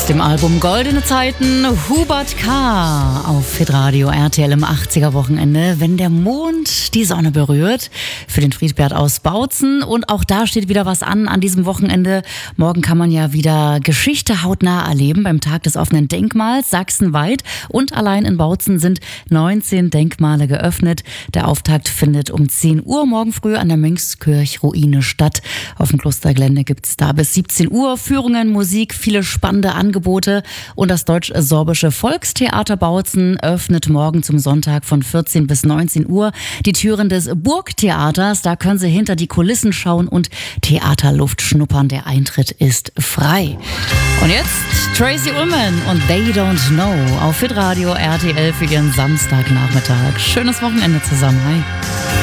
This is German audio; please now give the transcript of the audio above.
Aus dem Album Goldene Zeiten, Hubert K. auf Hitradio RTL im 80er-Wochenende, wenn der Mond die Sonne berührt, für den Friedbert aus Bautzen. Und auch da steht wieder was an diesem Wochenende. Morgen kann man ja wieder Geschichte hautnah erleben beim Tag des offenen Denkmals sachsenweit. Und allein in Bautzen sind 19 Denkmale geöffnet. Der Auftakt findet um 10 Uhr morgen früh an der Mönchskirch-Ruine statt. Auf dem Klostergelände gibt es da bis 17 Uhr Führungen, Musik, viele spannende Angebote. Und das Deutsch-Sorbische Volkstheater Bautzen öffnet morgen zum Sonntag von 14 bis 19 Uhr die Türen des Burgtheaters. Da können Sie hinter die Kulissen schauen und Theaterluft schnuppern. Der Eintritt ist frei. Und jetzt Tracy Ullman und They Don't Know auf Hitradio RTL für Ihren Samstagnachmittag. Schönes Wochenende zusammen. Hi.